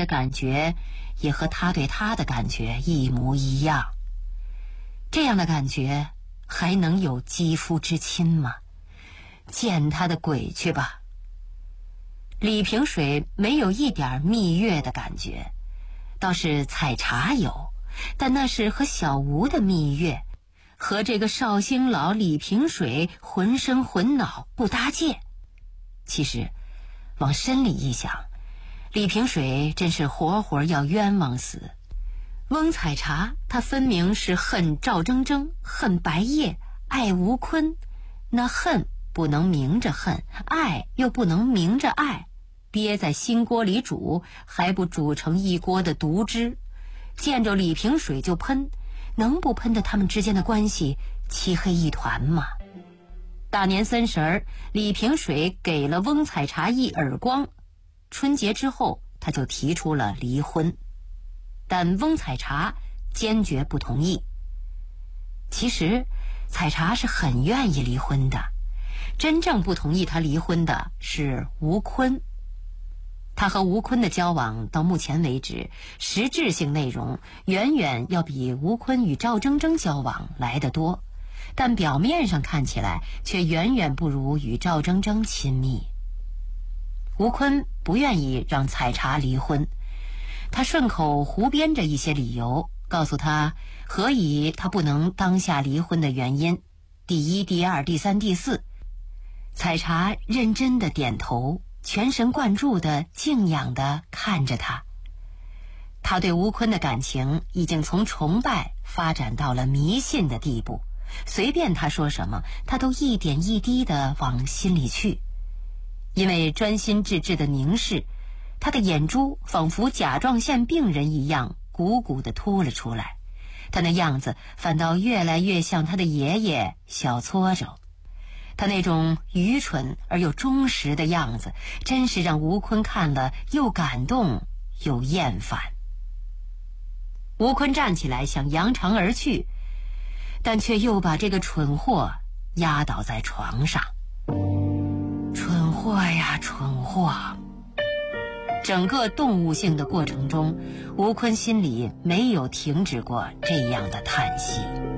的感觉也和他对她的感觉一模一样。这样的感觉还能有肌肤之亲吗？见他的鬼去吧！李平水没有一点蜜月的感觉，倒是采茶有，但那是和小吴的蜜月，和这个绍兴佬李平水浑身浑脑不搭界。其实往深里一想，李平水真是活活要冤枉死。翁采茶他分明是恨赵铮铮，恨白夜，爱吴坤，那恨不能明着恨，爱又不能明着爱，憋在心锅里煮，还不煮成一锅的毒汁，见着李平水就喷，能不喷的他们之间的关系漆黑一团吗？大年三十儿，李平水给了翁采茶一耳光，春节之后他就提出了离婚，但翁采茶坚决不同意。其实采茶是很愿意离婚的，真正不同意他离婚的是吴坤。他和吴坤的交往到目前为止，实质性内容远远要比吴坤与赵铮铮交往来得多，但表面上看起来却远远不如与赵铮铮亲密。吴坤不愿意让采茶离婚，他顺口胡编着一些理由，告诉他何以他不能当下离婚的原因，第一、第二、第三、第四。采茶认真的点头，全神贯注的敬仰的看着他。他对吴坤的感情已经从崇拜发展到了迷信的地步，随便他说什么，他都一点一滴的往心里去。因为专心致志的凝视，他的眼珠仿佛甲状腺病人一样鼓鼓地凸了出来，他那样子反倒越来越像他的爷爷小搓手。他那种愚蠢而又忠实的样子，真是让吴坤看了又感动又厌烦。吴坤站起来想扬长而去，但却又把这个蠢货压倒在床上。蠢货呀，蠢货！整个动物性的过程中，吴坤心里没有停止过这样的叹息。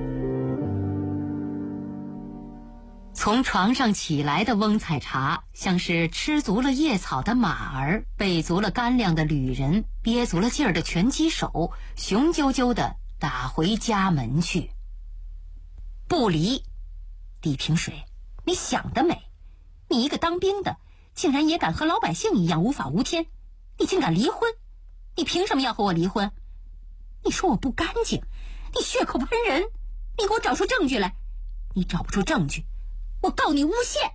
从床上起来的翁采茶，像是吃足了叶草的马儿，备足了干粮的旅人，憋足了劲儿的拳击手，雄赳赳地打回家门去。不离！李平水，你想得美！你一个当兵的，竟然也敢和老百姓一样无法无天，你竟敢离婚！你凭什么要和我离婚？你说我不干净，你血口喷人，你给我找出证据来！你找不出证据，我告你诬陷！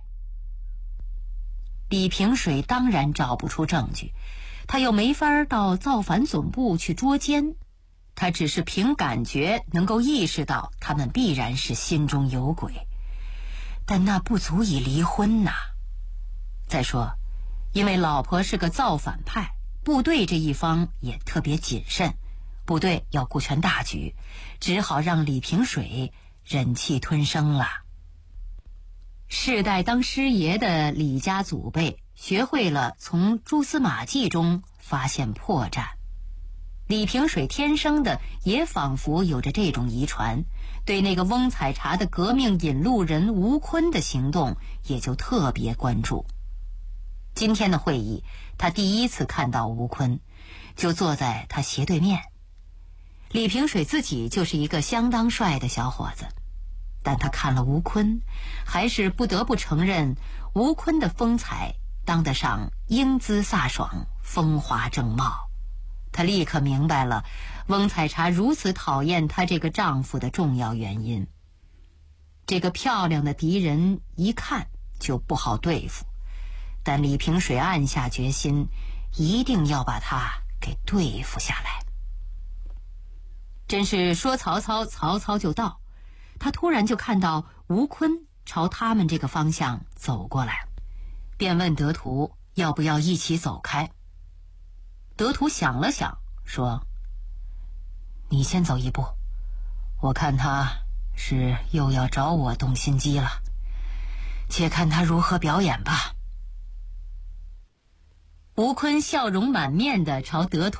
李平水当然找不出证据，他又没法到造反总部去捉奸，他只是凭感觉能够意识到他们必然是心中有鬼，但那不足以离婚呐。再说，因为老婆是个造反派，部队这一方也特别谨慎，部队要顾全大局，只好让李平水忍气吞声了。世代当师爷的李家祖辈学会了从蛛丝马迹中发现破绽，李平水天生的也仿佛有着这种遗传，对那个翁采茶的革命引路人吴坤的行动也就特别关注。今天的会议，他第一次看到吴坤，就坐在他斜对面。李平水自己就是一个相当帅的小伙子，但他看了吴坤，还是不得不承认吴坤的风采当得上英姿飒爽，风华正茂。他立刻明白了翁采茶如此讨厌她这个丈夫的重要原因。这个漂亮的敌人一看就不好对付，但李平水暗下决心，一定要把她给对付下来。真是说曹操，曹操就到。他突然就看到吴坤朝他们这个方向走过来，便问德图要不要一起走开。德图想了想，说：你先走一步，我看他是又要找我动心机了，且看他如何表演吧。吴坤笑容满面地朝德